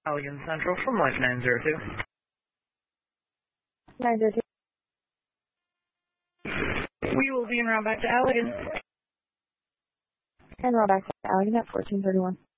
Allegan Central from Life 902. 902. We will be en route back to Allegan. En route back to Allegan at 1431.